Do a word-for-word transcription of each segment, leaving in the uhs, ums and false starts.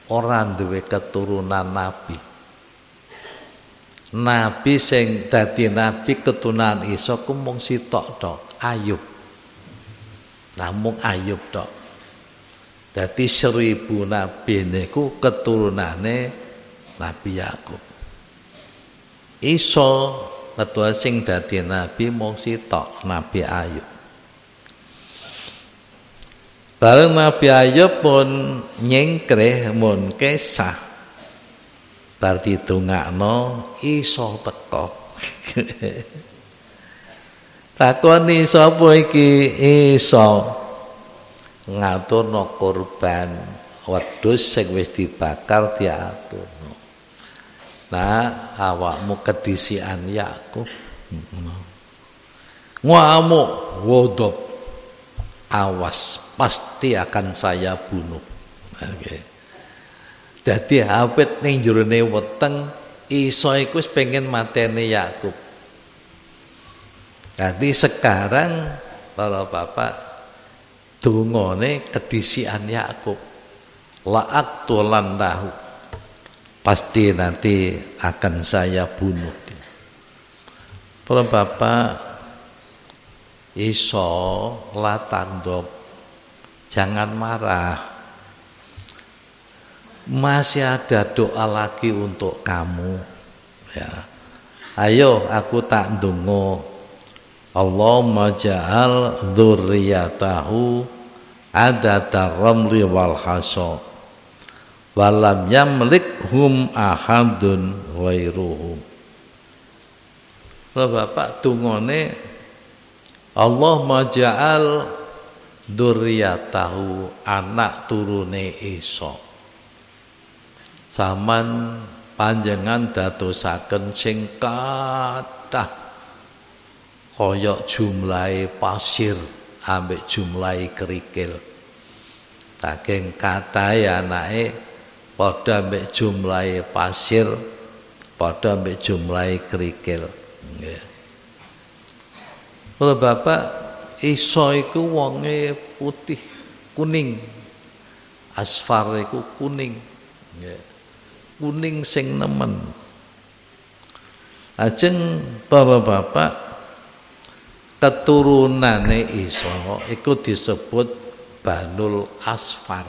ora duwe keturunan nabi. Nabi sing dadi nabi keturunan Isa ku mung sitok tok, Ayub. Namung Ayub tok. Dadi seribu nabi niku keturunane Nabi Yakub. Isa ketua sing dadi nabi mung sitok, Nabi Ayub. Bareng Nabi Ayub pun nyengkreh mun kesah. Bar didongakno Isa teka. Takoni sapa iki? Isa ngaturno kurban wedhus sing wis dibakar diaturno. Nah, awakmu kedisian Yakub. Ngamuk, wodop. Awas, pasti akan saya bunuh. Oke. Dadi awit ning jerone weteng Isa iku wis pengen mateni Yakub. Dadi sekarang para bapak dungane kedisian Yakub, la'at tulandahu, pasti nanti akan saya bunuh. Para bapak, Isa latandop, jangan marah, masih ada doa lagi untuk kamu. Ya, ayo aku tak ndonga, Allahumma ja'al dzurriyyatahu adada ramli wal hasa walam yamlikhum ahadun ghairuhum. Kalau bapak tungone Allahumma ja'al dzurriyyatahu, anak turune Isa, saman panjenengan dadosaken sing kathah koyok jumlahe pasir ambek jumlahe kerikil. Saking katahe anake padha ambek jumlahe pasir, padha ambek jumlahe kerikil. Nggih. Kalau bapak, Isa iku wonge putih kuning. Asfar iku kuning. Nggih. Kuning sing nemen. Ajeng para bapak, keturunane Isa iku disebut Banul Asfar.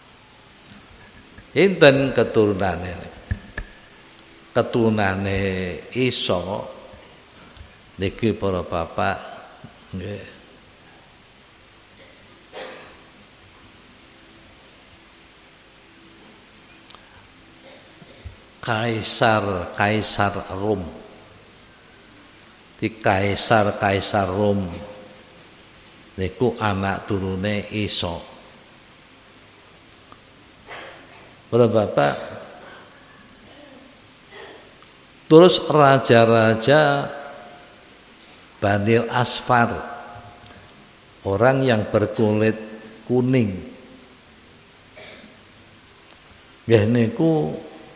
Enten keturunane. Keturunane Isa niki para bapak nggih. Kaisar Kaisar Rom. Di Kaisar Kaisar Rom niku anak turune Isa. Para bapak, terus raja-raja Banil Asfar, orang yang berkulit kuning. Nggih niku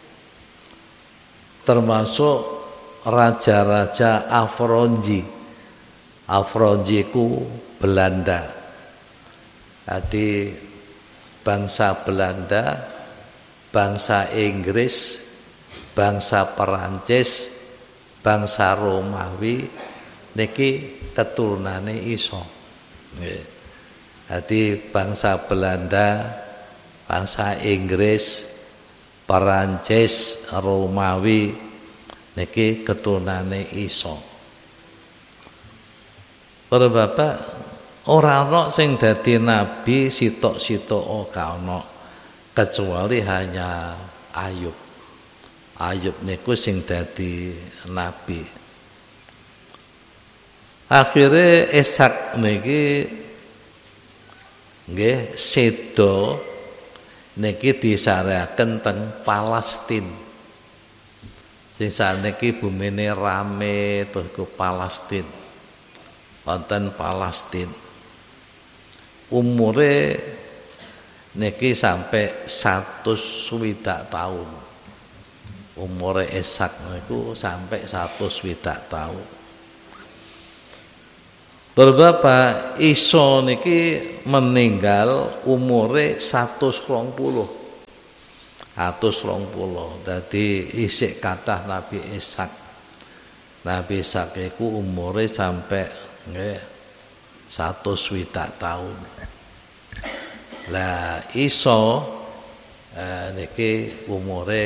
termasuk raja-raja Afronji. Afronji ku Belanda. Jadi bangsa Belanda, bangsa Inggris, bangsa Perancis, bangsa Romawi niki keturunane Isa. Nggih. Jadi bangsa Belanda, bangsa Inggris, Perancis, Romawi niki keturunane Isa. Para bapak, ora ana sing dadi nabi sitok-sitok ora ana, kecuali hanya Ayub. Ayub niku sing dadi nabi. Akhire Ishak niki nggih sedo niki disarekaken teng Palestina. Sing saniki bumine rame terus ke Palestina. Wonten Palestina. Umure niki sampai satu swidak tahun. Umure Ishak niku sampai satu swidak tahun. Berbapa Isa niki meninggal umure seratus dua puluh. atus rong puluh. Dadi isik kathah Nabi Ishak. Nabi Ishak iku umure sampai nggih satus swidak taun. Lah iso eh, niki umure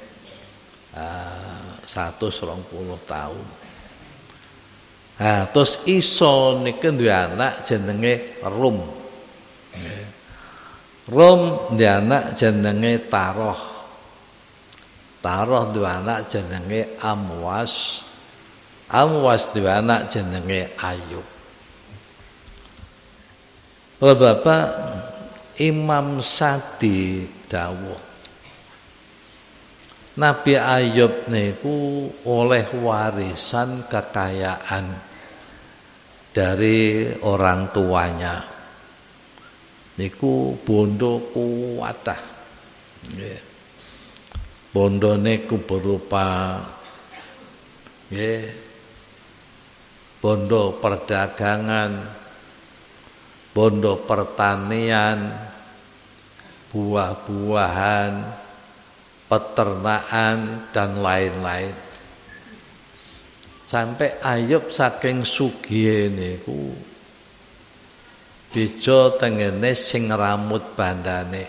eh, satus rong puluh taun. Nah, terus iso niki duwe anak jenenge Rum. Rum duwe anak jenenge Taroh. Taroh duwe anak jenenge Amwas. Amwas duwe anak jenenge Ayub. Lha Bapak Imam Sadi dawuh Nabi Ayub niku oleh warisan kekayaan dari orang tuanya. Niku bondo kuwatah. Nggih. Bondone ku berupa nggih bondo perdagangan, bondo pertanian, buah-buahan, peternakan dan lain-lain. Sampai Ayub saking sugih niku bejo tengene sing rambut bandane.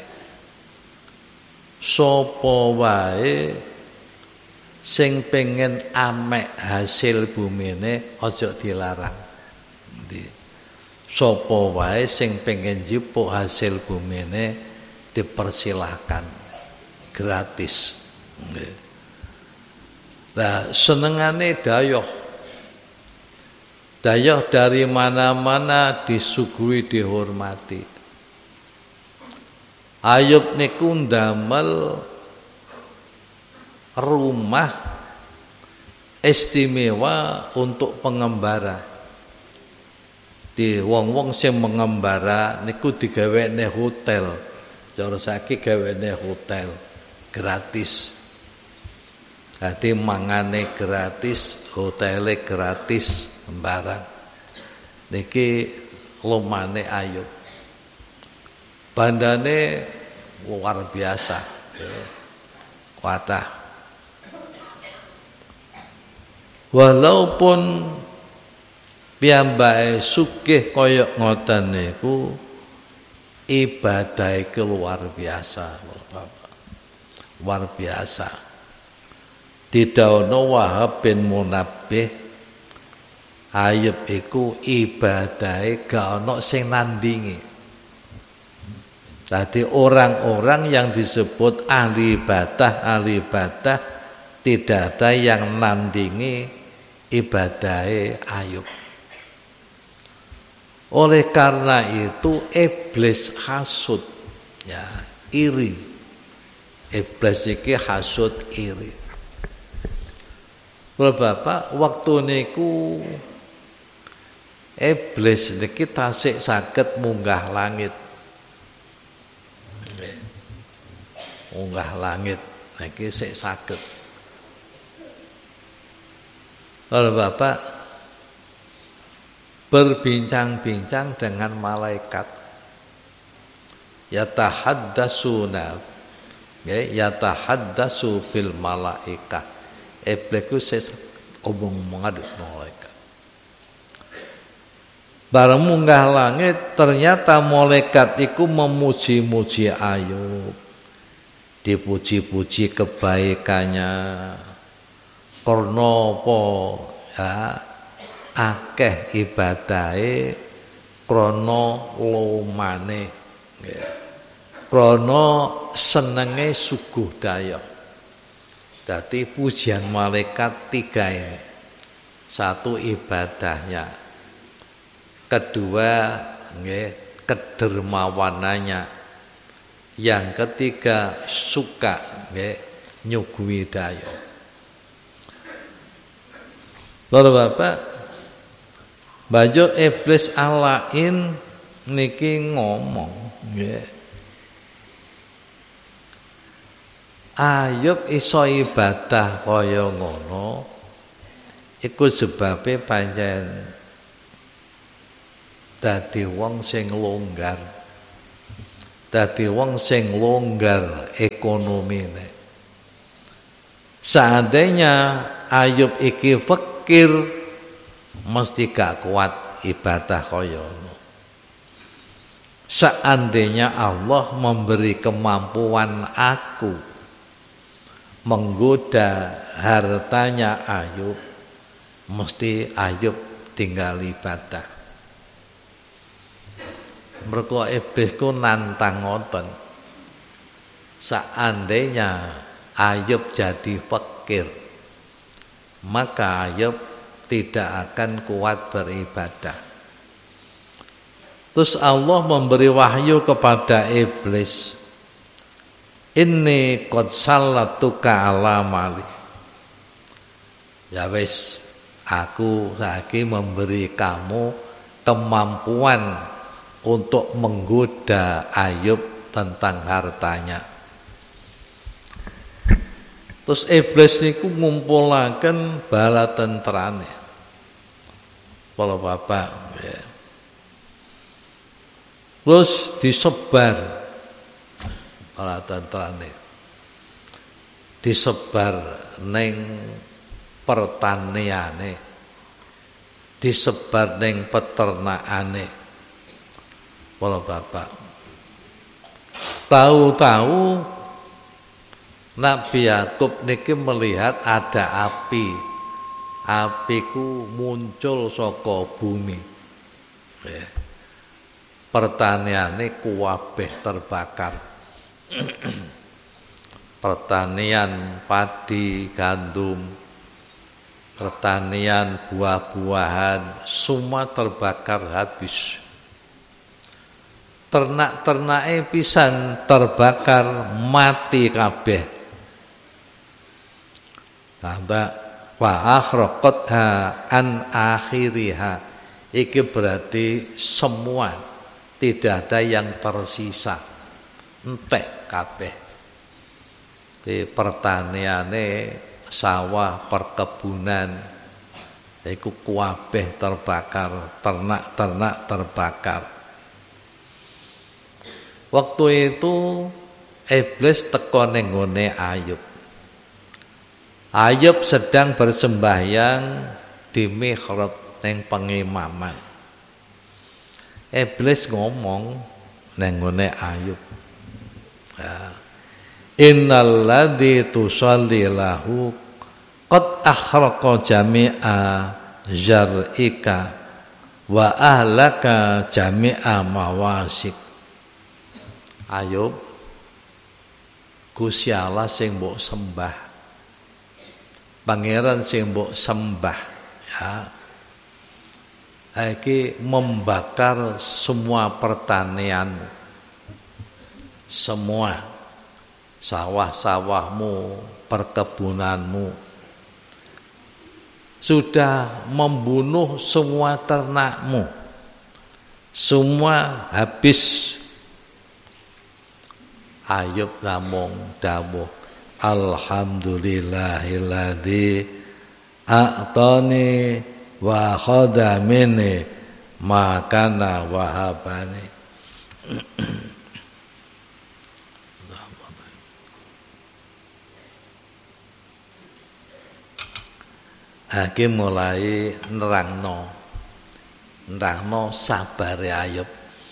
Sapa wae sing pengen amek hasil bumine aja dilarang. Ndi. Sapa wae sing pengen njupuk hasil bumine dipersilahkan gratis. Nggih. Nah, senengane dayoh. Dayoh dari mana-mana disuguhi dihormati. Ayub niku ndamel rumah istimewa untuk pengembara. Di wong-wong sing mengembara niku digawene hotel. Cara saiki gawene hotel gratis. Dadi mangane gratis, hotele gratis, sembarang. Niki lumane Ayub. Bandane luar biasa. Kuatah. Walaupun piyambake sugih kaya ngoten niku ibadah ke luar biasa, Bapak. Luar biasa. Didaono Wahab bin Munabbih Ayub iku ibadahe gak ana sing nandingi. Tadi orang-orang yang disebut ahli ibadah, ahli ibadah tidak ada yang nandingi ibadahe Ayub. Oleh karena itu iblis hasud, ya, iri. Iblis iki hasud iri. Kalau Bapak waktu niku iblis niki tasik saged munggah langit. Munggah langit niki sik saged. Kalau Bapak berbincang-bincang dengan malaikat, yatahaddasuna, ya, yatahaddasu bil malaikah. Iblis ku omong mengaduk malaikat. Bareng munggah langit ternyata malaikat iku memuji-muji Ayub. Dipuji-puji kebaikannya. Karena apa? Ya, akeh ibadahe krana lumane. Krana senenge suguh dayoh. Jadi pujian malaikat tiga ini. Satu ibadahnya. Kedua nggih, kedermawanannya. Yang ketiga suka nggih, nyuguhi dayoh. Lalu Bapak banjur iblis alain niki ngomong nggih. Ayub iso ibadah kaya ngono iku sebabe pancen dadi wong sing longgar. dadi wong sing longgar ekonomine. Seandainya Ayub iki fakir, mesti gak kuat ibadah kaya ngono. Seandainya Allah memberi kemampuan aku menggoda hartanya Ayub, mesti Ayub tinggal ibadah. Mergo iblis ku nantang ngoten. Seandainya Ayub jadi fakir, maka Ayub tidak akan kuat beribadah. Terus Allah memberi wahyu kepada iblis, inni qad sallatuka ala mali. Ya wis, aku saiki memberi kamu kemampuan untuk menggoda Ayub tentang hartanya. Terus iblis niku ngumpulaken bala tentrane. Para bapak ya. Terus disebar bala tentrane. Disebar ning pertaniane. Disebar ning peternakane. Para bapak. Tahu-tahu Nabi Yakub niki melihat ada api. Api ku muncul saka bumi. Ya. Pertaniane kuwabeh terbakar. Pertanian padi, gandum, pertanian buah-buahan, semua terbakar habis. Ternak-ternake pisan terbakar mati kabeh. Sampai wa akhraqatha an akhiriha. Iki berarti semua, tidak ada yang tersisa. Entek kabeh. Di pertaniane, sawah, perkebunan iku kabeh terbakar, ternak-ternak terbakar. Waktu itu iblis teko ning nggone Ayub. Ayub sedang bersembahyang di mihrab ning pengimaman. Iblis ngomong ning nggone Ayub. Ya. Innal ladzi tusalli lahu qad akhraqa jami'a zar'ika wa ahlaka jami'a mawasik. Ayub, Gusti Allah sing mbok sembah, pangeran sing mbok sembah, ya, iki membakar semua pertanian, semua sawah-sawahmu, perkebunanmu, sudah membunuh semua ternakmu, semua habis. Ayub namung dawuh, alhamdulillahilladzi a'tani wa khadamini makana wahabani. Aki mulai nerangno nerangno sabare Ayub.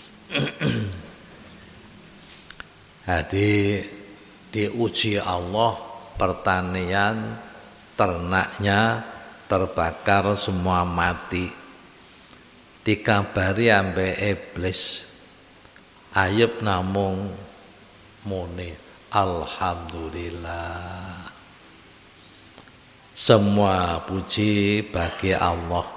Jadi diuji Allah, pertanian ternaknya terbakar semua mati. Dikabari ambek iblis. Ayub namung muni alhamdulillah. Semua puji bagi Allah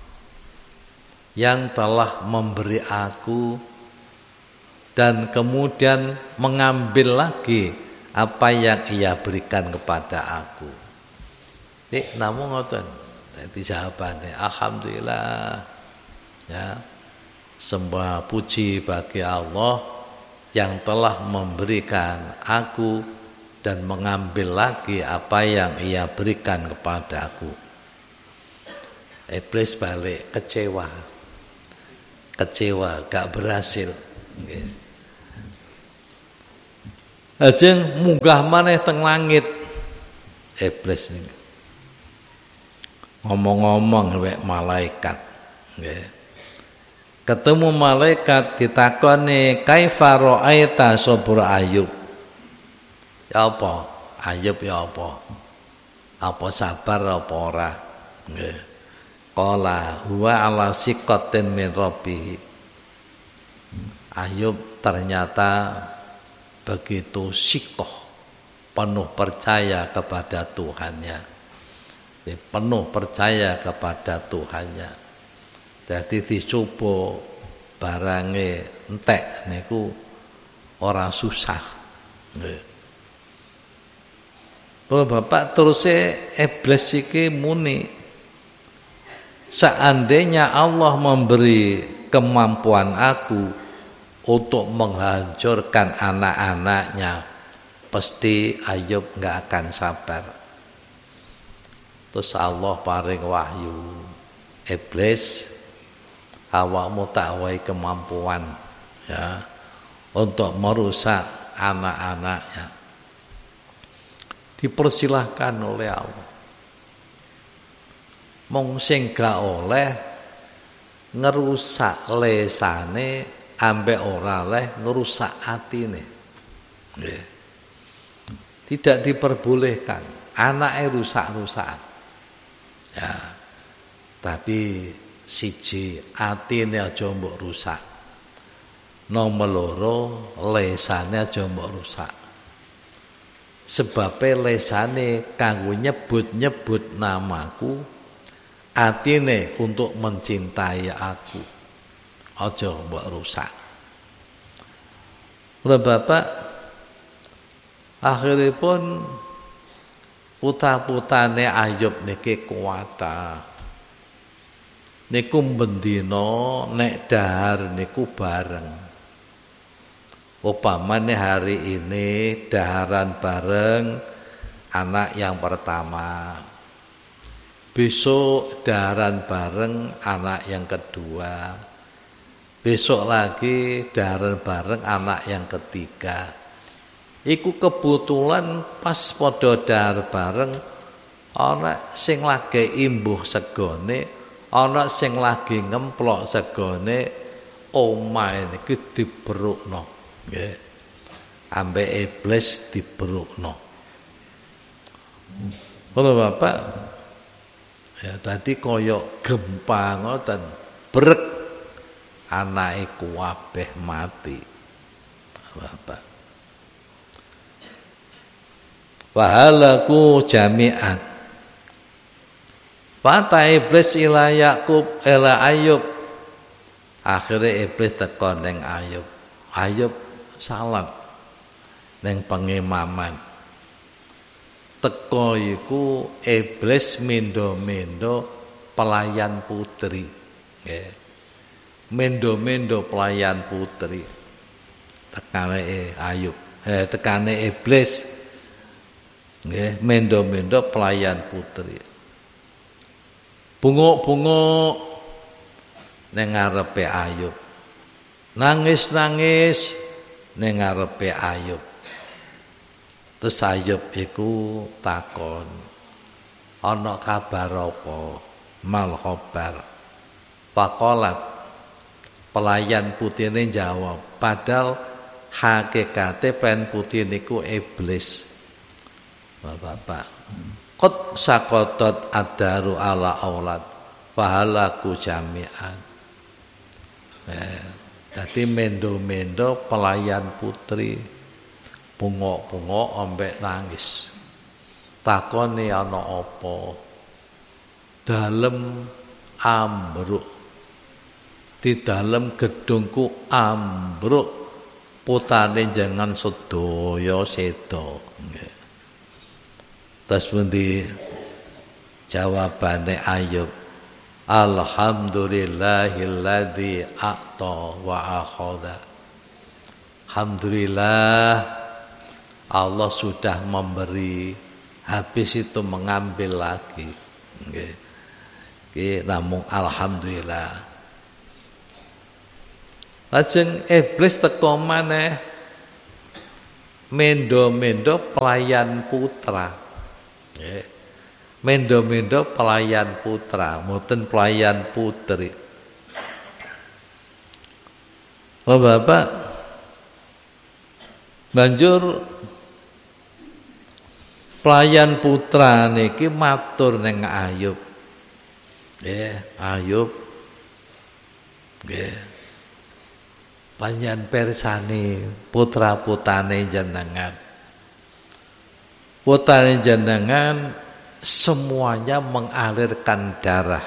yang telah memberi aku dan kemudian mengambil lagi apa yang Ia berikan kepada aku. Nek namung ngoten. Dadi jawabane alhamdulillah. Ya. Semua puji bagi Allah yang telah memberikan aku dan mengambil lagi apa yang Ia berikan kepada aku. Iblis balik kecewa. Kecewa, gak berhasil. Lajeng munggah maneh teng langit iblis niki. Ngomong-ngomong wek malaikat nggih. Ketemu malaikat ditakoni kaifa ra'aita sabra Ayub. Ya apa? Ayub ya apa? Apa sabar apa ora? Nggih. Qala huwa ala siqatin min rabbih. Ayub ternyata begitu sikoh, penuh percaya kepada Tuhannya, penuh percaya kepada Tuhannya. Jadi dicoba barange entek niku ora susah. Kalau Bapak terusé iblis iki muni, seandainya Allah memberi kemampuan aku untuk menghancurkan anak-anaknya, pasti Ayub nggak akan sabar. Terus Allah paring wahyu, iblis, awakmu tak wae kemampuan ya untuk merusak anak-anaknya. Dipersilahkan oleh Allah. Mong sing gak oleh ngerusak lesane, ambek ora oleh ngerusak atine. Nggih. Tidak diperbolehkan anake rusak-rusakan. Ya. Tapi siji atine aja mbok rusak. Nomor loro lesane aja mbok rusak. Sebab lesane kanggo nyebut-nyebut namaku, atine untuk mencintai aku. Aja mbok rusak. Ora Bapak akhiripun puta-putane Ayub niki kuwata. Niku bendina nek dahar niku bareng. Upamane hari ini daharan bareng anak yang pertama. Besok daharan bareng anak yang kedua. Besok lagi daharan bareng anak yang ketiga. Iku kebetulan pas padha dahar bareng ana sing lagi imbuh segone, ana sing lagi ngemplok segone, omahe niki diberukno. Nggih. Ambek iblis diberukno. Kalau Bapak ya tadi koyok gempa ngoten, brek anake kuwabeh mati. Bapak. Wahalaku jami'an. Fata iblis ila Yakub ila Ayub. Akhirnya iblis teko ning Ayub. Ayub salat ning pengimaman. Teko iku iblis mendo-mendo pelayan putri. Nggih. Mendo-mendo pelayan putri. Tekane Ayub, eh tekane iblis. Nggih, mendo-mendo pelayan putri. Bunguk-bunguk ning ngarepe Ayub. Nangis-nangis ning ngarepe Ayub. Terus Ayub iku takon, ana kabar apa? Mal khabar. Faqalat, pelayan putrine jawab, padahal hakikate pelayan putri niku iblis. Bapak, qad saqatat ad-daru ala aulad fahalaku jami'an. Eh, dadi mendo-mendo pelayan putri, bungok-bungok ambek nangis. Takone ana apa? Dalem ambruk. Di dalem gedungku ambruk, putane jangan sedaya seda. Nggih. Terus pundi jawabane Ayub, alhamdulillahilladzi a'ta wa akhadha. Alhamdulillah Allah sudah memberi, habis itu mengambil lagi. Nggih. Nggih namung alhamdulillah. Lajeng iblis teko maneh mendo-mendo pelayan putra. Nggih. Mendo-mendo pelayan putra, mboten pelayan putri. Oh Bapak, banjur pelayan putra niki matur ning Ayub. Nggih, Ayub. Nggih. Panjenengan persane putra-putrane jenengan. Putrane jenengan semuanya mengalirkan darah.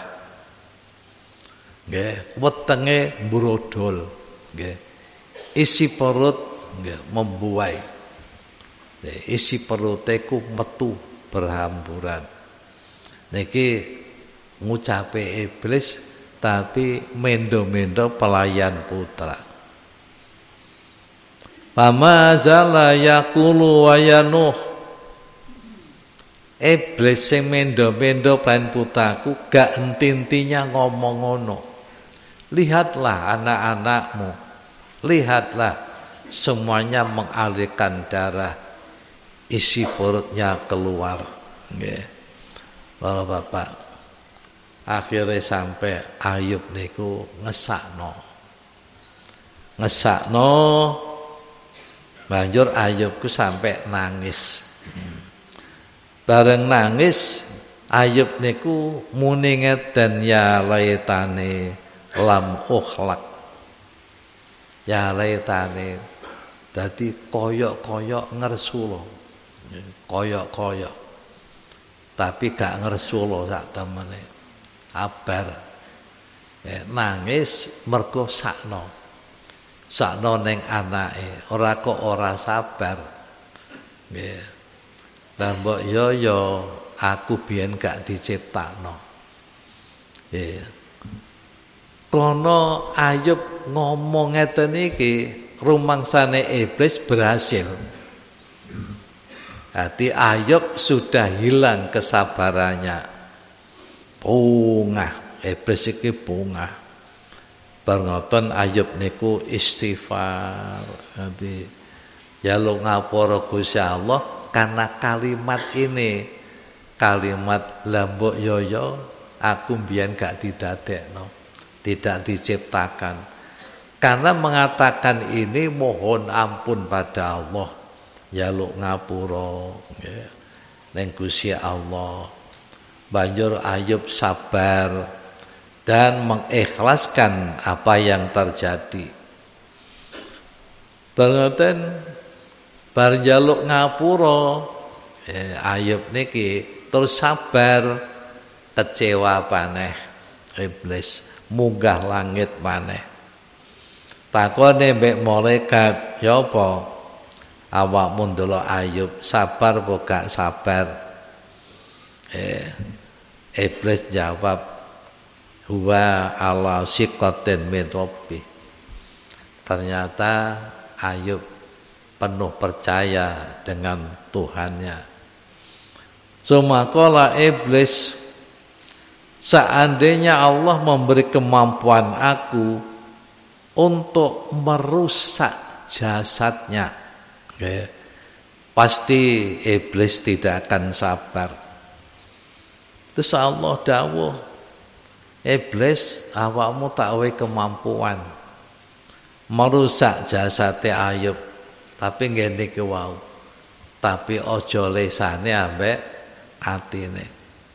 Nggih, wetenge mbrodol, nggih. Isi perut nggih membuai. Nggih, isi perute ku metu berhamburan. Niki ngucape iblis tapi mendo-mendo pelayan putra. Pama jala yakulu wa yanuh. Iblis sing mendo-mendo pelayan putraku gak enti-entinya ngomong ngono. Lihatlah anak-anakmu. Lihatlah semuanya mengalirkan darah. Isi perutnya keluar. Nggih. Para Bapak, akhirnya sampai Ayub niku ngesakno. Ngesakno banjur Ayubku sampai nangis. Bareng nangis Ayub niku muni ngeten, ya laitane lam ukhlaq. Ya laitane dadi koyok-koyok ngersula. Koyok-koyok. Tapi gak ngersula sak temene. Kabar. Eh, nangis mergo sakno. Sakno ning anake, ora kok ora sabar. Nggih. Lah mbok yo yo aku biyen gak diciptakno. Nggih. Kono Ayub ngomong ngeten iki, rumangsane iblis berhasil. Hati Ayub sudah hilang kesabarannya. Bungah, iblis iki bungah. Barngoten Ayub niku istighfar. Nanti jaluk ngapura Gusti Allah karena kalimat ini. Kalimat lambok yoyo aku mbiyen gak didadekno, tidak diciptakan. Karena mengatakan ini mohon ampun pada Allah. Jaluk ngapura nggih ning Gusti Allah. Banjur Ayub sabar dan mengikhlaskan apa yang terjadi. Berarti bar njaluk ngapura eh, Ayub niki terus sabar, kecewa paneh iblis, munggah langit maneh. Takone mbek malaikat, ya apa? Awakmu ndelok Ayub sabar apa gak sabar? Eh, iblis jawab, huwa ala siqatin min rabbi. Ternyata Ayub penuh percaya dengan Tuhannya. Sumakola iblis, seandainya Allah memberi kemampuan aku untuk merusak jasadnya, okay, pasti iblis tidak akan sabar. Terus Allah dawuh, iblis awakmu tak wae kemampuan merusak jasate Ayub, tapi ngene iki wau, tapi aja lesane ambek atine.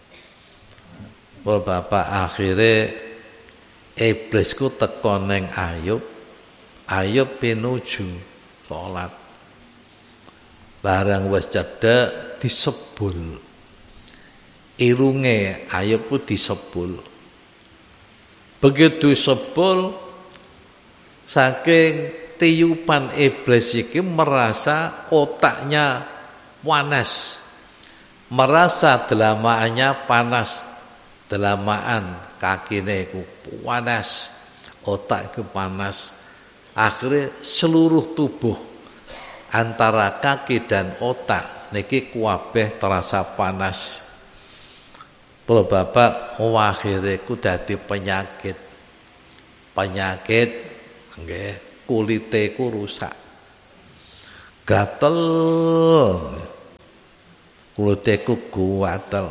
Pol bapak akhire iblis ku teko ning Ayub. Ayub pinuju salat. Barang wis cedhek disebul. Irunge Ayub ku disebul. Begitu sebul, saking tiupan iblis iki merasa otaknya panas, merasa delamaannya panas, delamaan kakine ku panas, otak ku panas. Akhirnya seluruh tubuh antara kaki dan otak niki kuwabeh terasa panas. Kalau bapak akhirnya ku dadi penyakit, penyakit, nggih, kulite ku rusak. gatel. Kulite ku gatel.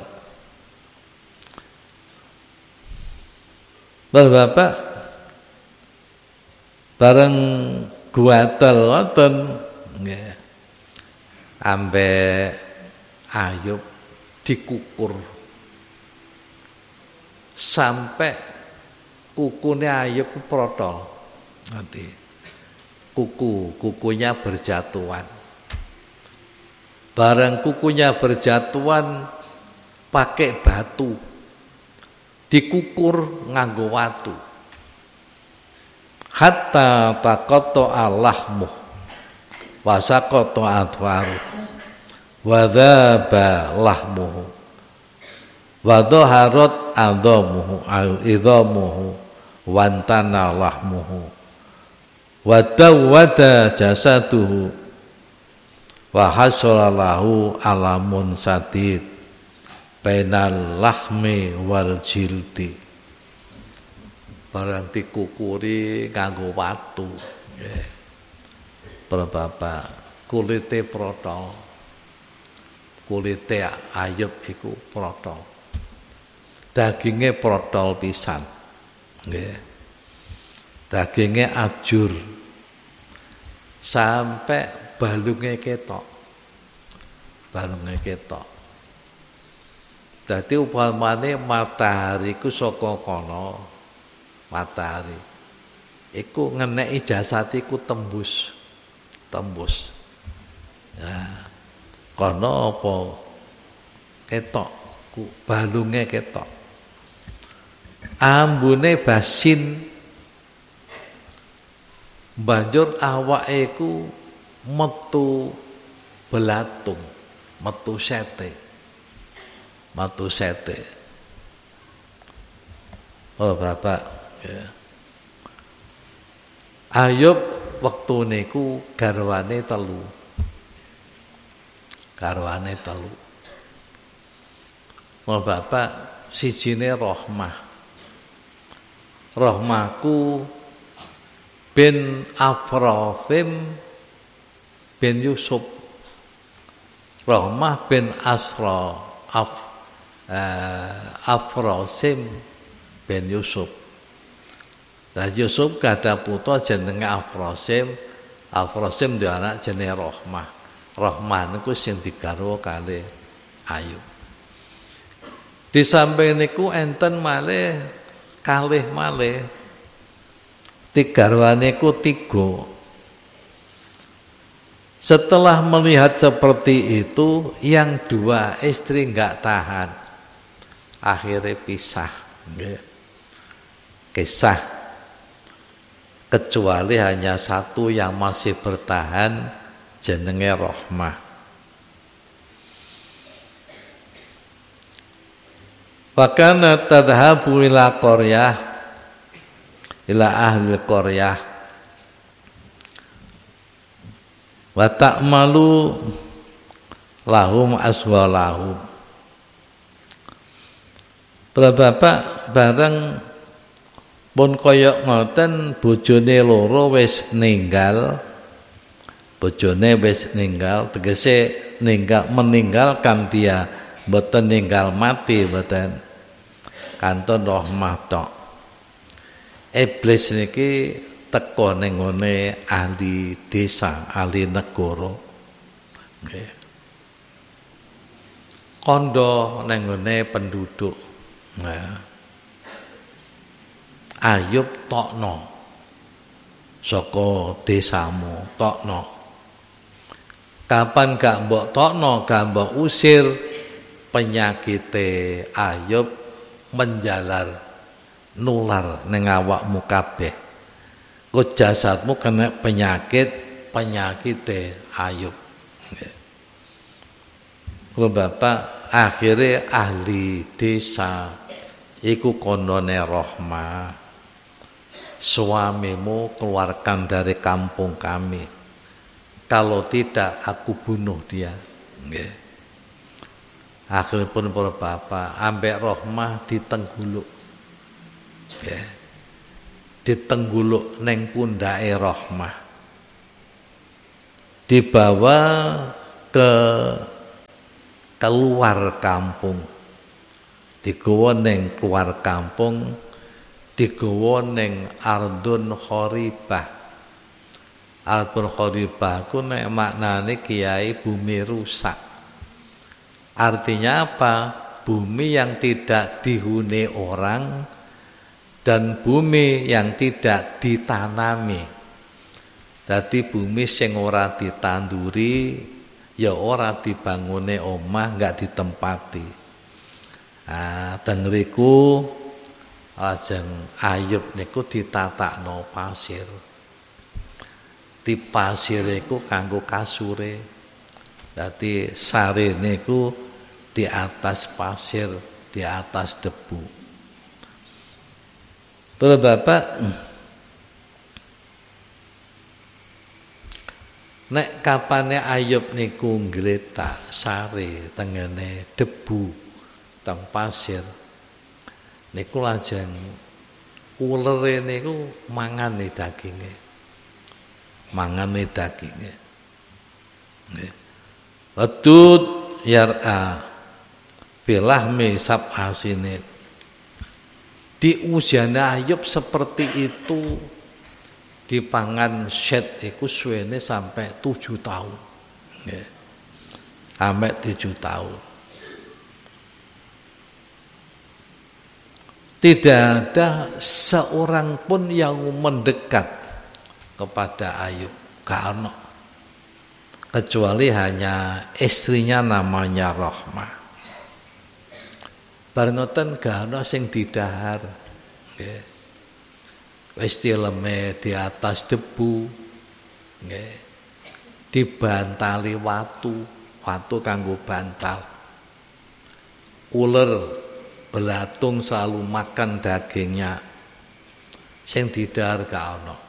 Bapak bareng gatel ngoten nggih. Ambek Ayub dikukur sampai kukunya Ayub protol. Nanti kuku kukunya berjatuhan. Barang kukunya berjatuhan pakai batu, dikukur nganggo watu. Hatta taqatta allahmu wa saqata adwaru wa dhaba lahmuhu wa dhaharat adhamuhu al-idhamuhu wantana lahmuhu wa tawwada jasaduhu wa hasala lahu alamun sadid bainal lahmi wal jildi. Barang dikukuri nganggo watu nggih. Para bapak kulite protol. Kulite Ayub iku protol. Daginge protol pisan. Nggih. Daginge ajur. Sampai balunge ketok. Balunge ketok. Dadi upamane matahari ku saka kono. Matahari iku ngeneki jasatiku tembus. Tembus. Ya. Kono apa ketok ku balunge ketok. Ambune basin banjur awake ku metu belatung, metu sete. Metu sete. Oh Bapak, ya. Ayub waktu niku garwane telu. Garwane telu. Oh Bapak, sijine Rahmah. Rahmahku bin Afrafim bin Yusuf. Rahmah bin Asra Af, uh, Afrasim bin Yusuf. Lah Yusuf kada putra jenenge Afrasim. Afrasim duwe anak jenenge Rahmah. Rahmah niku sing digarwa kalih Ayub. Di samping niku enten malih kalih malih tigarwane ku tiga. Setelah melihat seperti itu, yang dua istri enggak tahan. Akhirnya pisah. Kisah. Kecuali hanya satu yang masih bertahan, jenenge Rahmah. Fakana tadhabu ila qaryah ila ahli qaryah wa ta'malu lahum aswalahum. Bapak bareng pun kaya ngoten bojone loro wis ninggal. Bojone wis ninggal, tegese ninggal meninggalkan dia, mboten ninggal mati mboten. Kanton Rahmah tok. Iblis niki teka ning ngene ahli desa, ahli negara. Nggih. Kondo ning ngene penduduk. Nah. Ayub tokno saka desamu, tokno. Kapan gak mbok tokno, gak mbok usir, penyakite Ayub menjalar nular ning awakmu kabeh. Kok jasadmu kena penyakit, penyakite Ayub. Kalau Bapak akhirnya ahli desa iku kondone Rahmah. Suamimu keluarkan dari kampung kami. Kalau tidak aku bunuh dia. Nggih. Akhirnya pun para bapak ambek Rahmah ditengguluk. Nggih. Ditengguluk neng pundake Rahmah. dibawa ke keluar kampung, digawa ning keluar kampung, digawa ning ardun kharibah. Ardun kharibah ku nek maknane kiai bumi rusak. Artinya apa? Bumi yang tidak dihuni orang dan bumi yang tidak ditanami. Dadi bumi sing ora ditanduri, ya ora dibangune omah, enggak ditempati. Ah, teng mriku lajeng Ayub niku ditatakno pasir. Di pasir iku kanggo kasure. Dadi sare niku di atas pasir, di atas debu. Para bapak, nek kapane Ayub niku nggletak sare tengene debu teng pasir, niku lajeng ulere niku mangane daginge. Mangane daginge. Nggih. Wadud yar'a bilahmi sab'asine. Di usiane Ayub seperti itu dipangan syet iku suwene sampai tujuh tahun. Nggih. Sampai tujuh tahun. Tidak ada seorang pun yang mendekat kepada Ayub, gak ono. Kecuali hanya istrinya namanya Rahmah. Bar ngoten gak ono sing didahar. Nggih. Wis dileme di atas debu. Nggih. Dibantali watu, watu kanggo bantal. Uler belatung selalu makan dagingnya. Sing didahar gak ono.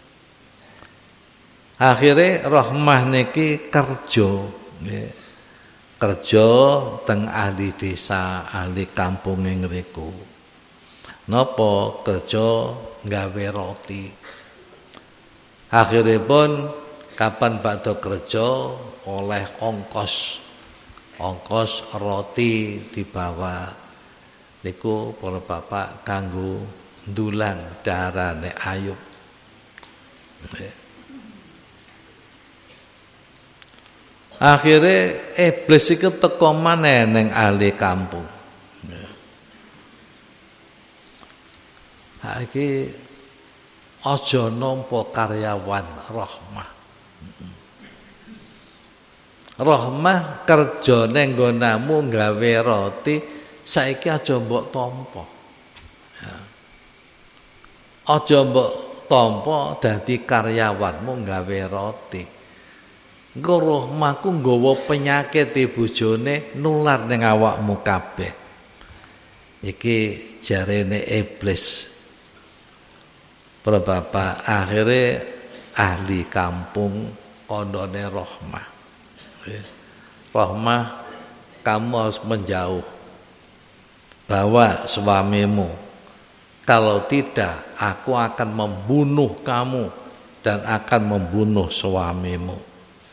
Akhirnya Rahmah niki kerja, nggih. Kerja teng ahli desa, ahli kampung ing ngriku. Napa kerja nggawe roti. Akhiripun kapan badhe kerja oleh ongkos. Ongkos roti dibawa niku para bapak kanggo ndulang daharane Ayub. Nggih. Akhirnya iblis iku teka maneh ning ahli kampung. Ha iki aja nampa karyawan Rahmah. Rahmah kerjane nggonamu gawe roti, saiki aja mbok tampa. Aja mbok tampa dadi karyawanmu gawe roti. Engko Rahmahku nggawa penyakit e bojone nular ning awakmu kabeh. Iki jarene iblis. Para bapak akhirnya ahli kampung kondone Rahmah. Rahmah, kamu harus menjauh. Bawa suamimu. Kalau tidak, aku akan membunuh kamu dan akan membunuh suamimu.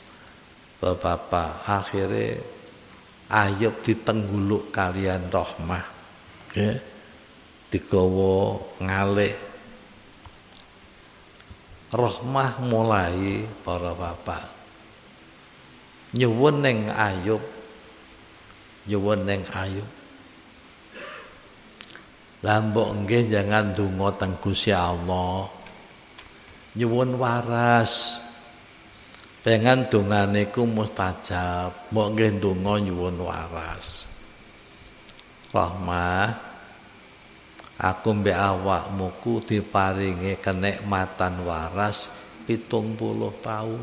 Bapak akhirnya Ayub ditengguluk kalian Rahmah, okay. Digawa ngalih. Rahmah mulai para bapak nyuwun ning Ayub, nyuwun ning Ayub. Lah mbok nggih jangan donga teng Gusti Allah, nyuwun waras. Pengen dongane ku mustajab, mbok nggih donga nyuwun waras. Rahmah, aku mbek awakmu ku diparingi kenikmatan waras pitung puluh tahun.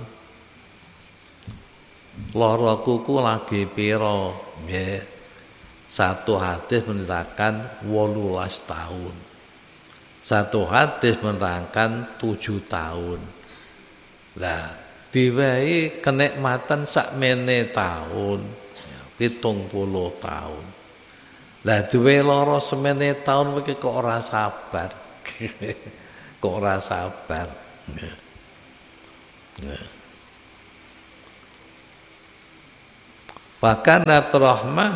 Loroku ku lagi pira? Nggih. Satu hadis menerangkan wolulas tahun. Satu hadis menerangkan tujuh tahun. Lah diwehi kenikmatan sakmene tahun, pitung puluh tahun. Lah duwe lara semene tahun iki kok ora sabar. Kok ora sabar. Fakanat rahmah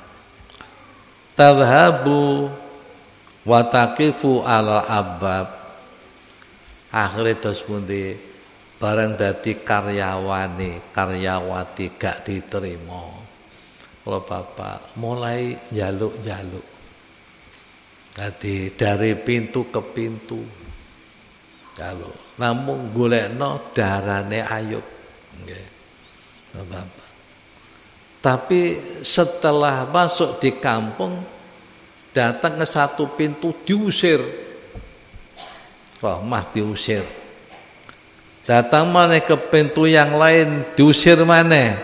tadhabu wa taqifu ala abab. Akhire terus pundi bareng dadi karyawane, karyawati gak diterima. Kalau bapak mulai jaluk-jaluk. Dadi dari pintu ke pintu. Jaluk. Namun golekno darane Ayub. Nggih. Bapak. Tapi setelah masuk di kampung, datang ke satu pintu diusir. Rahmah diusir. Datang mana ke pintu yang lain diusir mana?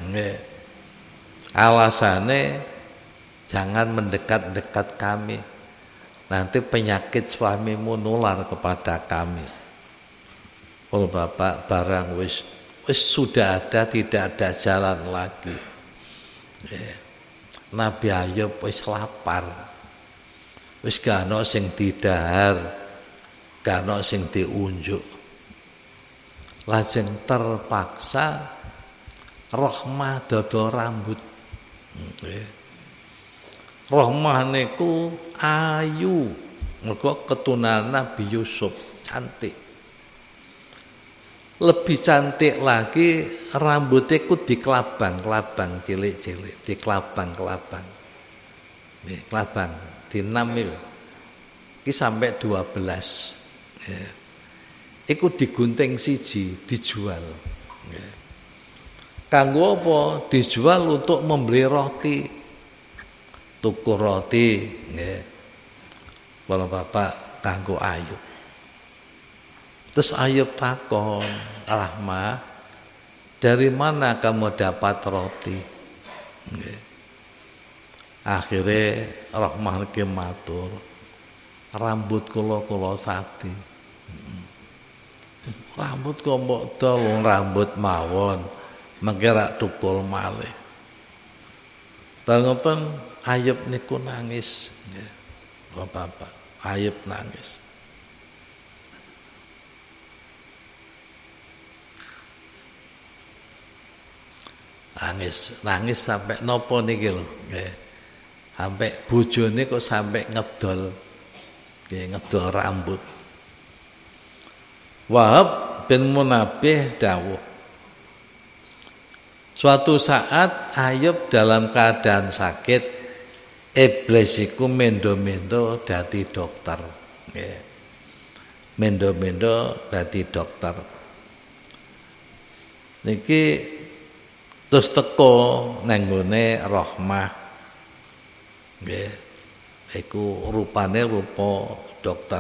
Alasannya jangan mendekat-dekat kami. Nanti penyakit suamimu nular kepada kami. Oh bapak, barang wis wis sudah ada, tidak ada jalan lagi. Yeah. Nabi Ayub wis lapar, wis gak ana sing didahar, gak ana sing diunjuk. Lajeng terpaksa Rahmah dodol rambut. Yeah. Rahmah niku ayu, mergo keturunan Nabi Yusuf, cantik. Lebih cantik lagi rambutnya ku dikelabang-kelabang cilik-cilik, dikelabang-kelabang. Nih, kelabang di enam itu. Iki sampai dua belas. Ya. Iku digunting siji, dijual. Ya. Kanggo apa? Dijual untuk membeli roti. Tuku roti, nggih. Para bapak kanggo Ayub. Terus Ayub takon, Rahmah, dari mana kamu dapat roti? Nggih. Akhirnya Rahmah iki matur, rambut kula kula sati. Rambut kok mbok dol rambut mawon, mengke rak tukul malih. Ngoten Ayub niku nangis, nggih. Bapak, Ayub nangis. Nangis, nangis sampai nopo niki lho, nggih. Sampai bojone kok sampai ngedol. Nggih, ngedol rambut. Wahab bin Munabbih dawuh. Suatu saat Ayub dalam keadaan sakit, iblis iku mendo-mendo dadi dokter. Nggih. Mendo-mendo dadi dokter. Niki terus teko nang nggone Rahmah. Nggih. Iku rupane rupa dokter.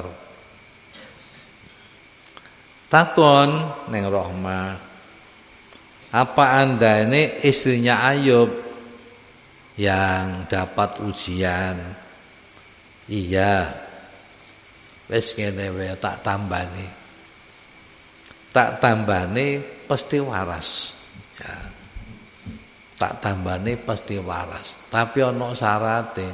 Takon nang Rahmah, apa Anda ini istrinya Ayub yang dapat ujian? Iya. Wis ngene wae tak tambani. Tak tambani pasti waras. Ya. Tak tambani pasti waras. Tapi ana syarate.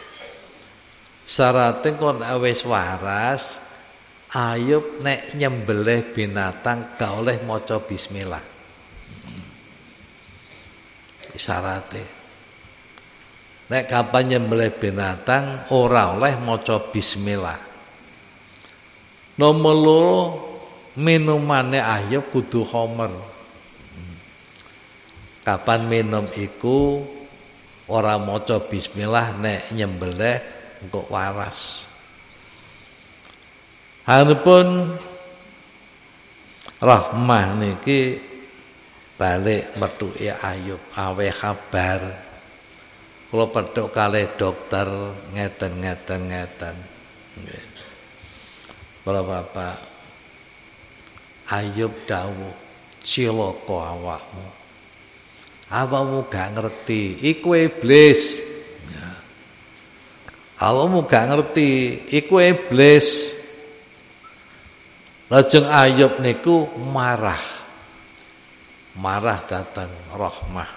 Syarate kon wis waras, Ayub nek nyembelih binatang gak oleh maca bismillah. Syarate. Nek kapan nyembelih binatang ora oleh maca bismillah. Nomor loro minumane Ayub kudu khamr. Kapan minum iku ora maca bismillah nek nyembelih engko waras. Haripun Rahmah niki balik metuke Ayub awe kabar. Kula petuk kalih dokter ngeten-ngeten ngeten. Nggih. Para bapak, Ayub dawuh, cilaka awakmu. Awakmu gak ngerti, iku iblis. Ya. Awakmu gak ngerti, iku iblis. Lajeng Ayub niku marah. Marah datang Rahmah.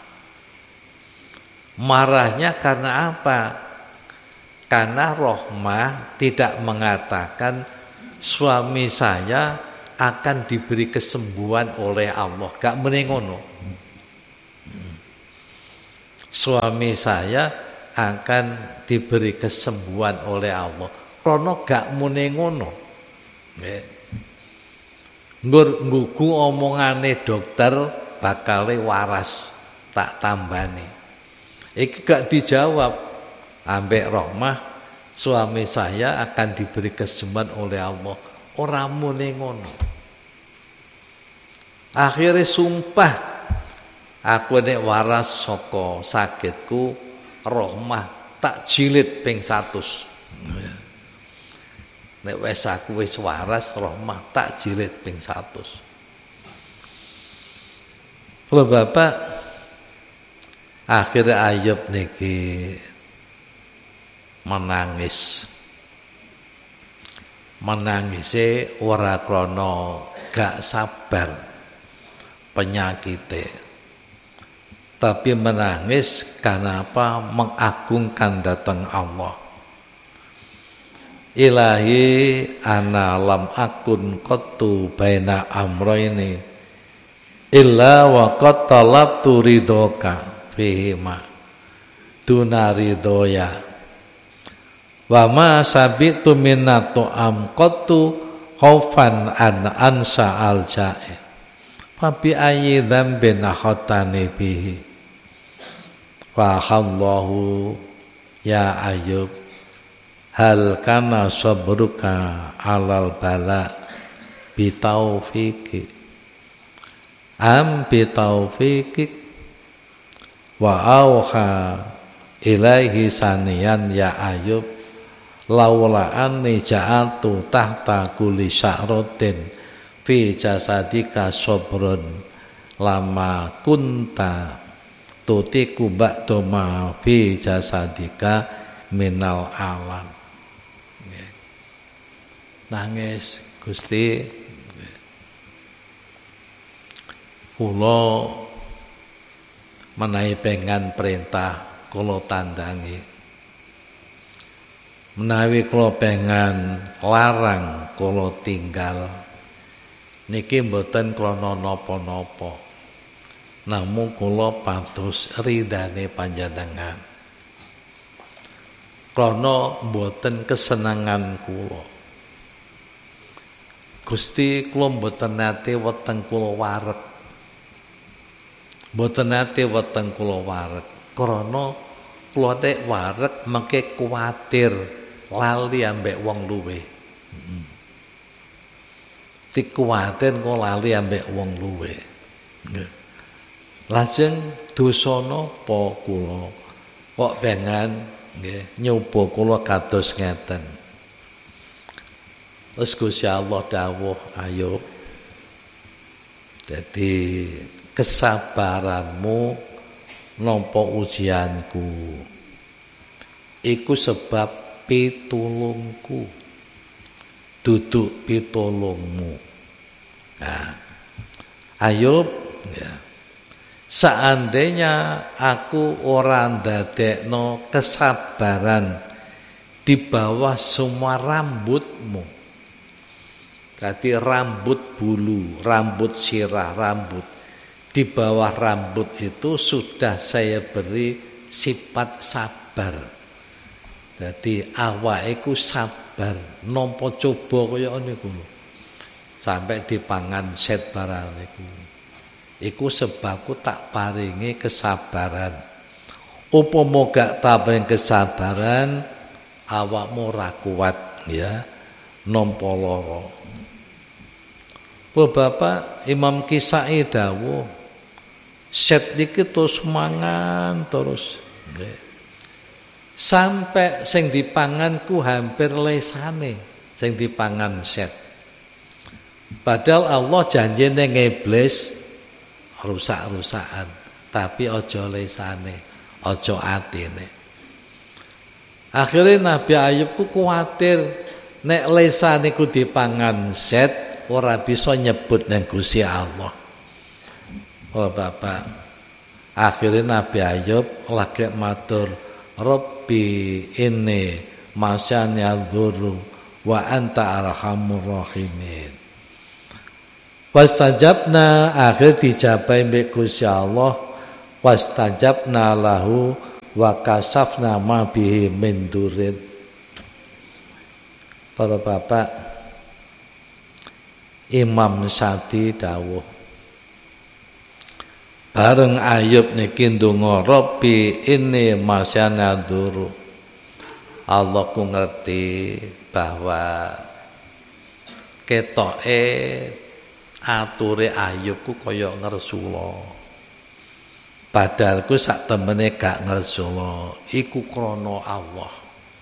Marahnya karena apa? Karena Rahmah tidak mengatakan suami saya akan diberi kesembuhan oleh Allah. Gak muni ngono. suami saya akan diberi kesembuhan oleh Allah. Kono gak muni ngono. Nggih. Nggur nggugu omongane dokter bakale waras, tak tambani. Iki gak dijawab ambek Rohmah, suami saya akan diberi kesembuhan oleh Allah. Ora muni ngono. Akhirnya sumpah aku nek waras saka sakitku, Rohmah tak jilid ping seratus. Nek wis aku wis waras, Rohmah tak jilid ping seratus. Kalau Bapak akhirnya Ayub niki menangis. Menangise ora krana gak sabar penyakite, tapi menangis karena apa? Mengagungkan datang Allah. Ilahi ana lam akun qattu baina amrayni illa wa qad talabtu ridhoka fihima dunaridoya wa ma sabitu minatu am qattu khaufan an ansa al ja'i fa bi ayyi dzambin khatani bihi fa hallahu ya Ayub hal kana sabruka alal bala bi taufiqi am bi taufiqik wa auha ilaihi saniyan ya Ayub laula anni ja'altu tahta kulli sya'ratin fi jasadika sabrun lama kunta tutiku ba'doma fi jasadika minal alam. Nangis Gusti, kula menawi pengen perintah kula tandangi. Menawi kula pengen larang kula tinggal, niki mboten krana napa-napa, namung kula pados ridane panjenengan, krana mboten kesenangan kula. Gusti, kula mboten nate weteng kula wareg, mboten nate weteng kula wareg, krana kula nek wareg mengke kuwatir lali ambek wong luweh. Heeh. Dikuwatir kok lali ambek wong luweh. Nggih. Lajeng dosa napa kula kok pengen nggih nyoba kula kados ngeten. Terus Gusti Allah dawuh, ayo. Jadi kesabaranmu nampa ujianku iku sebab pitulungku, duduk pitulungmu. Nah, Ayub, ya, seandainya aku orang ndadekno kesabaran di bawah semua rambutmu, jadi rambut bulu, rambut sirah, rambut di bawah rambut itu sudah saya beri sifat sabar. Jadi awake iku sabar nampa coba kaya niku. Sampai dipangan set barang niku. Iku sebabku tak paringi kesabaran. Upama gak paring kesabaran, awakmu ora kuat ya, nampa lara. Bapak Imam Kisai dawuh, set iki terus mangan terus. Nggih. Sampai sing dipanganku hampir lesane sing dipangan set. Padahal Allah janjine ngiblis rusak-rusakan, tapi aja lesane, aja atine. Akhirnya Nabi Ayub ku kuwatir nek lesane ku dipangan set ora bisa nyebut nang Gusti Allah. Oh Bapak, akhirnya Nabi Ayub lagi matur, Rabbi inni masani al-dhurru wa anta arhamur rahimin. Wastajabna, akhir dijabai mbek Gusti Allah, wastajabna lahu wa kasafna ma bihi min durin. Para bapak, Imam Sadi dawuh bareng Ayub niki ndonga Rabbi inni masyana duru. Allah ku ngerti bahwa ketoke ature Ayub ku kaya ngersula. Padahal ku sak temene gak ngersula, iku krana Allah.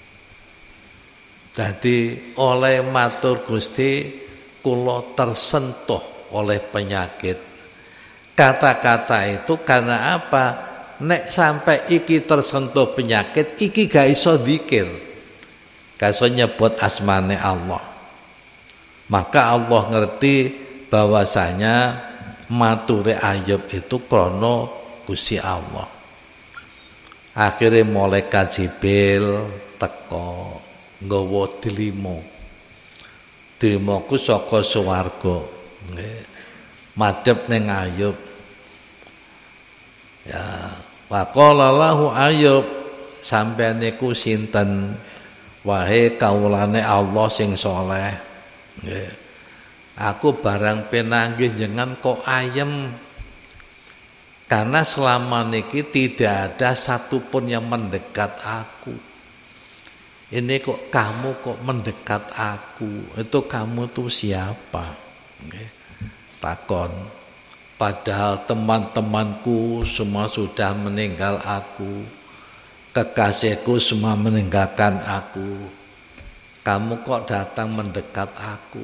Dadi oleh matur Gusti kula tersentuh oleh penyakit. Kata-kata itu karena apa? Nek sampai iki tersentuh penyakit, iki gak iso zikir, gak iso nyebut asmane Allah. Maka Allah ngerti bahwasanya mature Ayub itu krana Gusti Allah. Akhirnya malaikat Jibril teko nggawa delima. Delima ku saka swarga. Nggih. Madhep ning Ayub. Ya, waqala lahu Ayub, sampeyan niku sinten? Wahai kawulane Allah sing saleh. Nggih. Aku barang penanggih jenengan kok ayem. Karena selama niki tidak ada satupun yang mendekat aku. Ini kok kamu kok mendekat aku? Itu kamu tuh siapa? Nggih. Takon. Padahal teman-temanku semua sudah meninggal aku. Kekasihku semua meninggalkan aku. Kamu kok datang mendekat aku?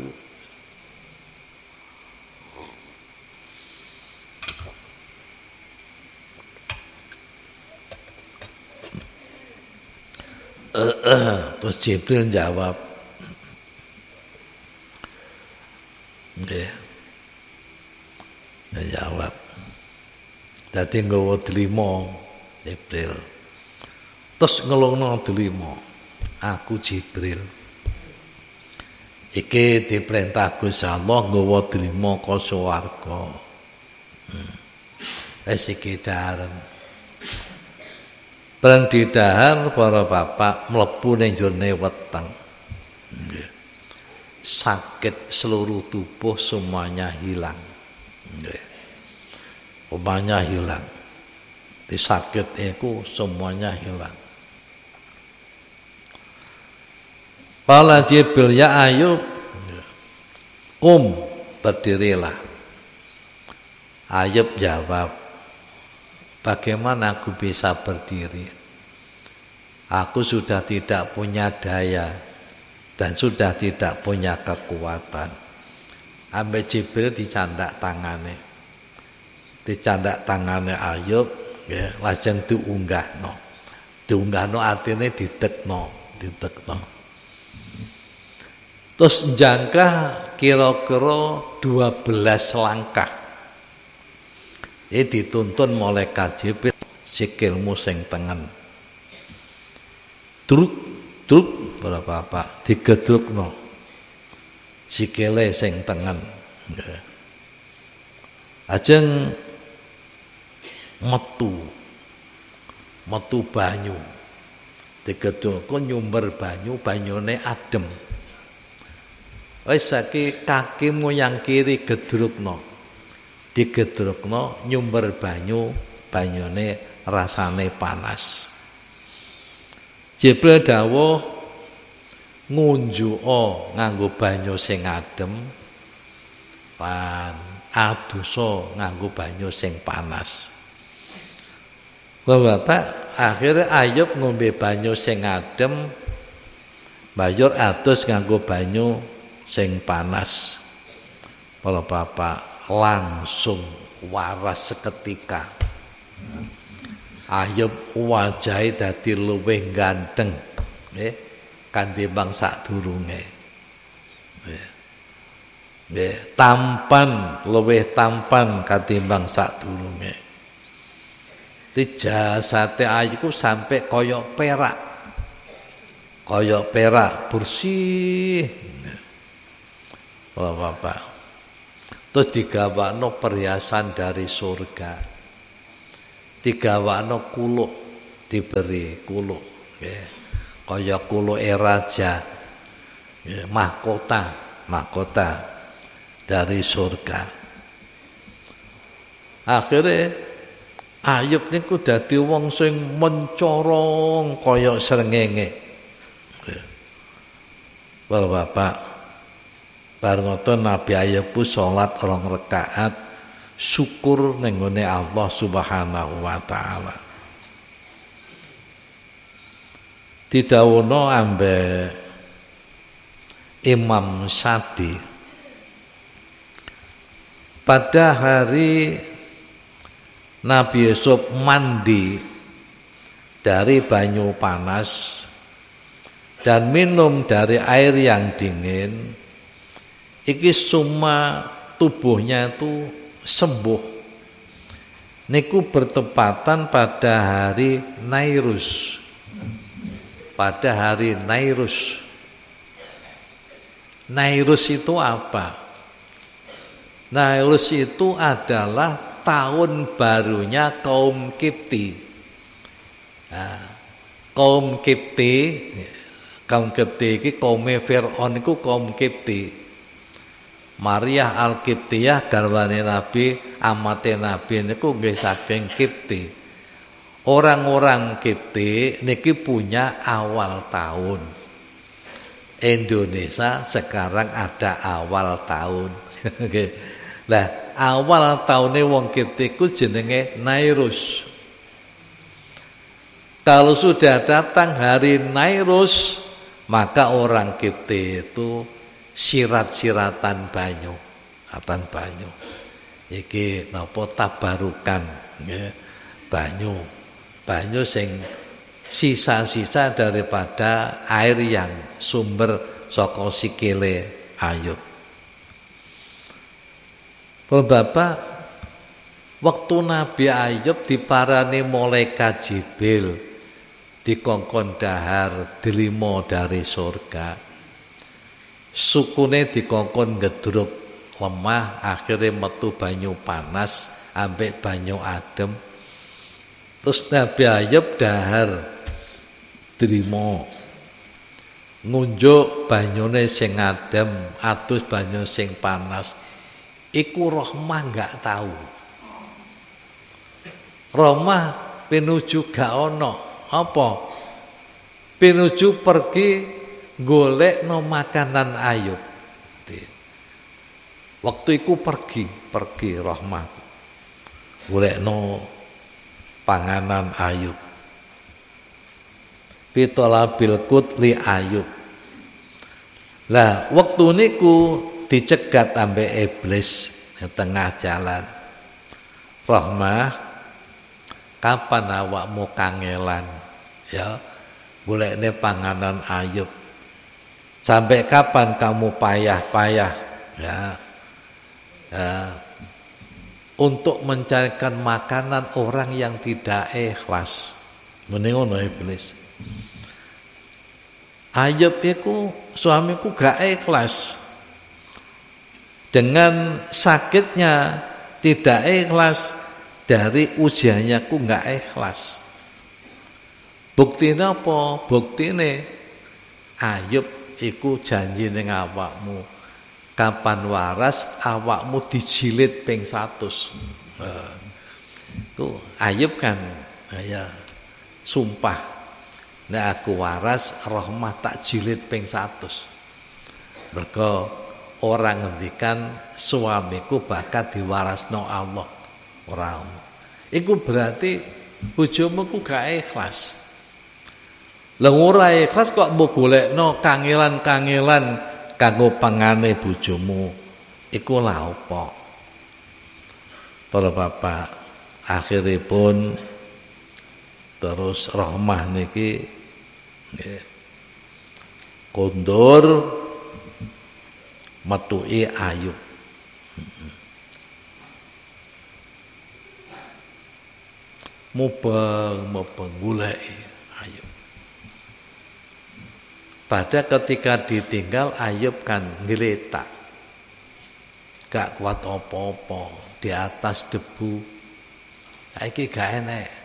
Uh, uh, terus Jibril jawab, nggih, jawab. Dadi nggawa delima Jibril. Terus ngelungno delima, aku Jibril. Iki diperintah Gusti Allah nggawa delima ka swarga. Hmm. Wis iki daren. Bareng didahar para bapak mlebu ning jone weteng. Nggih. Sakit seluruh tubuh semuanya hilang. Nggih. Semuanya hilang. Di sakit itu semuanya hilang. Qala Jibril ya Ayub, kum, berdirilah. Ayub jawab, bagaimana aku bisa berdiri? Aku sudah tidak punya daya dan sudah tidak punya kekuatan. Ambe Jibril dicandak tangane. Dicandak tangane Ayub, nggih, lajeng diunggahno. Diunggahno artine didekno, didekno. Terus jangka kira-kira dua belas langkah. Ini dituntun malaikat Jibril sikilmu sing tengen. Truk truk para bapak digedrukno sikile sing tengen. Ajeng metu metu banyu. Digedrukno nyumber banyu, banyune adem. Wis saiki kakimu yang kiri gedrukno. Digedrukno nyumber banyu, banyune rasane panas. Jibril dawuh ngunjuka nganggo banyu sing adem lan adosa nganggo banyu sing panas. Bapak akhirnya Ayub ngombe banyu sing adem, banjur adus nganggo banyu sing panas. Para bapak langsung waras seketika. Ayub wajahe dadi luwih ganteng, nggih, katimbang sadurunge. Nggih. Nggih, tampan, luwih tampan katimbang sadurunge. Di jasate Ayub sampai kaya perak. Kaya perak bersih. Bapak-bapak. Terus digawakno perhiasan dari surga. digawakno kuluk, diberi kuluk nggih. Kaya kuluke raja. Nggih, mahkota, mahkota dari surga. Akhirnya Ayub niku dadi wong sing mencorong kaya srengenge. Para bapak, bar ngoten Nabi Ayub ku salat rong rakaat syukur ning gone Allah Subhanahu wa taala. Didhawuhna ambek Imam Sadi pada hari Nabi Yusuf mandi dari banyu panas dan minum dari air yang dingin, iki semua tubuhnya itu sembuh. Niku bertepatan pada hari Nairus. Pada hari Nairus. Nairus itu apa? Nairus itu adalah tahun barunya kaum Kipti. Nah, kaum Kipti, kaum Kipti iki kaum Fir'aun iku kaum Kipti. Maria Al-Kiptiyah garwane Nabi, amate Nabi niku nggih saking Kipti. Orang-orang Kipti niki punya awal tahun. Indonesia sekarang ada awal tahun. Lah, awal tahunnya wong Kipti ku jenenge Nairus. Kalau sudah datang hari Nairus, maka orang Kipti itu sirat-siratan banyu, katan banyu. Iki napa tabarukan, nggih. Banyu. Banyu sing sisa-sisa daripada air yang sumber saka sikile Ayub. Bapak, waktu Nabi Ayub diparani malaikat Jibril dikongkon dahar dilimo dari surga, sukune dikongkon ngedruk lemah, akhirnya metu banyu panas ambek banyu adem. Terus Nabi Ayub dahar dilimo ngunjuk banyune sing adem atus banyu sing panas. Iku Rahmah enggak tahu. Rahmah pinuju gak ono. Apa? Pinuju pergi golekno makanan Ayub. Waktu iku pergi, pergi Rahmah. Golekno panganan Ayub. Pitolabil kutli Ayub. Lah, waktu niku dicegat ambek iblis di tengah jalan. Rahmah, kapan awakmu kangelan? Ya, golekne panganan Ayub. Sampai kapan kamu payah-payah? Ya, ya, untuk mencarikan makanan orang yang tidak ikhlas. Mending ngono iblis. Ayub iku suamiku gak ikhlas. Dengan sakitnya tidak ikhlas, dari ujiannya ku gak ikhlas. Buktine apa? Buktine Ayub iku janji ning awakmu, kapan waras awakmu dijilid ping satus. Uh, tuh Ayub kan ya sumpah, nek aku waras Rahmah tak jilid ping satus. Mergo orang ngendikan suamiku bakal diwarasno Allah ora. Iku berarti bojomu ku gak ikhlas. Lah ora ikhlas kok mbok golekno kangelan-kangelan kanggo pangane bojomu. Iku lha apa? Para bapak, akhiripun terus Rahmah niki nggih kondur metuki Ayub. Mubeng mubeng goleki Ayub. Pada ketika ditinggal Ayub kan ngeletak, gak kuat apa-apa di atas debu. Saiki gak enek.